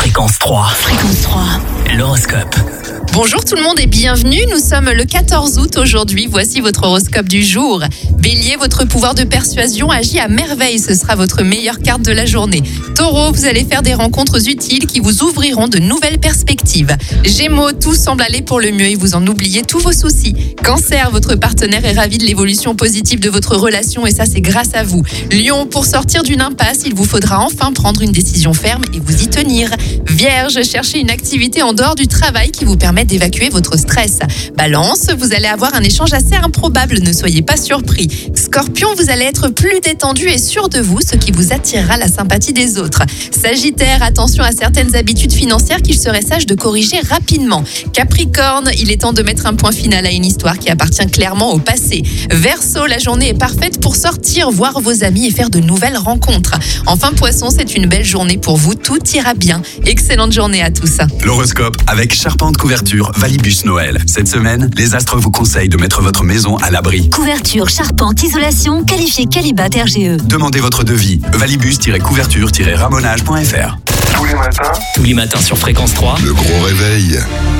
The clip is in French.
Fréquence 3. Fréquence 3. L'horoscope. Bonjour tout le monde et bienvenue, nous sommes le 14 août aujourd'hui, voici votre horoscope du jour. Bélier, votre pouvoir de persuasion agit à merveille, ce sera votre meilleure carte de la journée. Taureau, vous allez faire des rencontres utiles qui vous ouvriront de nouvelles perspectives. Gémeaux, tout semble aller pour le mieux et vous en oubliez tous vos soucis. Cancer, votre partenaire est ravi de l'évolution positive de votre relation et ça c'est grâce à vous. Lion, pour sortir d'une impasse, il vous faudra enfin prendre une décision ferme et vous y tenir. Vierge, cherchez une activité en dehors du travail qui vous permet d'évacuer votre stress. Balance, vous allez avoir un échange assez improbable, ne soyez pas surpris. Scorpion, vous allez être plus détendu et sûr de vous, ce qui vous attirera la sympathie des autres. Sagittaire, attention à certaines habitudes financières qu'il serait sage de corriger rapidement. Capricorne, il est temps de mettre un point final à une histoire qui appartient clairement au passé. Verseau, la journée est parfaite pour sortir, voir vos amis et faire de nouvelles rencontres. Enfin Poisson, c'est une belle journée pour vous, tout ira bien. Excellente journée à tous. L'horoscope avec Charpente Couverture Valibus Noël. Cette semaine, les astres vous conseillent de mettre votre maison à l'abri. Couverture, charpente, isolation, qualifié Qualibat RGE. Demandez votre devis. Valibus-couverture-ramonage.fr. Tous les matins Tous les matins sur Fréquence 3. Le gros réveil.